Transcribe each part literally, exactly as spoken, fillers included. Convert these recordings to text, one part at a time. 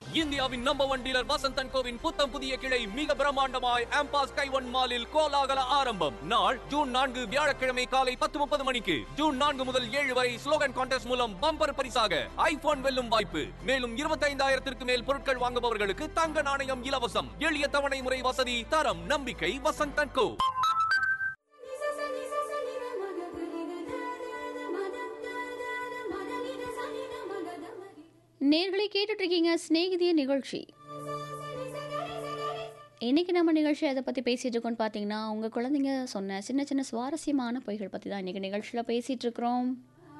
இந்தியாவின் number one dealer Vasanth and CoWIN புத்தம் புதிய கிளை மிக பிரம்மாண்டமாய் ஆம்பாஸ் கைவன் மாலில் கோலாகல ஆரம்பம். நாள் ஜூன் நான்கு வியாழக்கிழமை காலை பத்து முப்பது மணிக்கு. ஜூன் நான்கு முதல் ஏழு வரை ஸ்லோகன் கான்டெஸ்ட் மூலம் பம்பர் பரிசாக ஐபோன் வெல்லும் வாய்ப்பு. மேலும் இருபத்தைந்தாயிரத்திற்கு மேல் பொருட்கள் வாங்குபவர்களுக்கு தங்க நாணயம் இலவசம். எளிய தவணை முறை வசதி, தரம், நம்பிக்கை வசந்த் அண்ட் கோ. நேர்களை கேட்டுட்டு இருக்கீங்க சிநேகிதிய நிகழ்ச்சி. இன்னைக்கு நம்ம நிகழ்ச்சி எதை பற்றி பேசிகிட்டு இருக்கோம்னு பார்த்தீங்கன்னா, உங்கள் குழந்தைங்க சொன்ன சின்ன சின்ன சுவாரஸ்யமான பொய்கள் பற்றி தான் இன்றைக்கி நிகழ்ச்சியில் பேசிகிட்டு இருக்கிறோம்.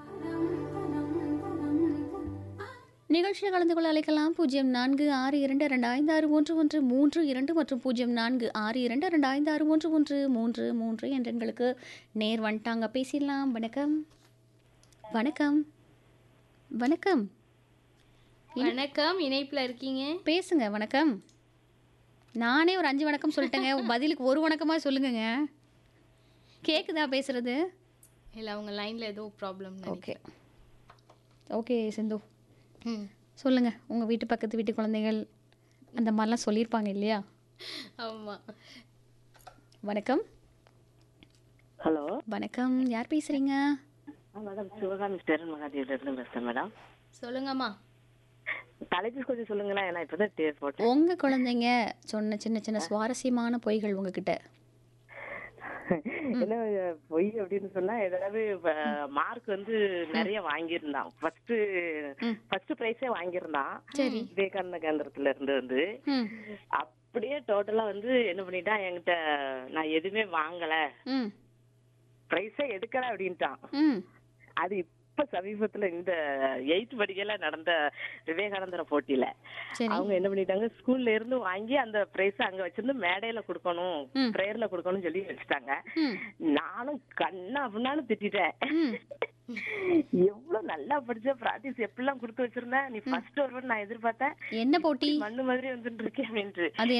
நிகழ்ச்சியில் கலந்து கொள்ள அழைக்கலாம் பூஜ்ஜியம் நான்கு ஆறு இரண்டு ரெண்டு ஐந்து ஆறு ஒன்று ஒன்று மூன்று இரண்டு மற்றும் பூஜ்ஜியம் நான்கு ஆறு இரண்டு ரெண்டு ஐந்து ஆறு ஒன்று ஒன்று மூன்று மூன்று என்ற எண்களுக்கு நேர் வந்துட்டாங்க. பேசிடலாம். வணக்கம் வணக்கம் வணக்கம் வணக்கம். இணைப்புல இருக்கீங்க, பேசுங்க. வணக்கம். நானே ஒரு அஞ்சு வணக்கம் சொல்லிட்டேங்க, பதிலுக்கு ஒரு வணக்கமா சொல்லுங்கங்க. கேக்குதா பேசுறது? இல்ல அவங்க லைன்ல ஏதோ ப்ராப்ளம். ஓகே ஓகே சிந்து, ம் சொல்லுங்க. உங்க வீட்டு பக்கத்து வீட்டு குழந்தைகள் அந்த மாதிரிலாம் சொல்லியிருப்பாங்க இல்லையா? ஆமா. வணக்கம். ஹலோ வணக்கம், யார் பேசுறீங்க? மேடம் சிவகாமி ஸ்டேரன் மகாதேவில இருந்து பேசுறேன் மேடம். சொல்லுங்கம்மா. தலைப்பு கொஞ்சம் சொல்லுங்களேன், ஏன்னா இப்பதான் டேர் போட்டேன். உங்க குழந்தைங்க சொன்ன சின்ன சின்ன சுவாரஸ்யமான பொய்கள் உங்ககிட்ட. என்ன பொய் அப்படின்னு சொன்னா, ஏதாவது மார்க் வந்து நிறைய வாங்கியிருந்தான். First first பிரைஸே வாங்கியிருந்தான். சரி. விவேகானந்த கேந்திரத்துல இருந்து வந்து ம் அப்படியே டோட்டலா வந்து என்ன பண்ணிட்டான், என்கிட்ட நான் எதுவுமே வாங்கல, ம் பிரைஸே எடுக்கல அப்படின்ட்டான். ம் அது இப்ப சமீபத்துல இந்த எயித் படிக்கல நடந்த விவேகானந்தர போட்டியில சரி. அவங்க என்ன பண்ணிட்டாங்க, ஸ்கூல்ல இருந்து வாங்கி அந்த பிரைஸ் அங்க வச்சிருந்து மேடையில கொடுக்கணும், பிரேயர்ல கொடுக்கணும்னு சொல்லி வச்சுட்டாங்க. நானும் கண்ணா அப்படின்னு திட்டிட்டேன். எவ்வளவு நல்லா படிச்ச, பிராக்டிஸ் எப்படிலாம் கொடுத்து வச்சிருந்தேன், நீ ஃபர்ஸ்ட் வருவன்னு நான் எதிர்பார்த்தேன், என்ன போட்டி? மண்ணு மாதிரி வந்துட்டு இருக்கேன் அப்படின்ட்டு. அது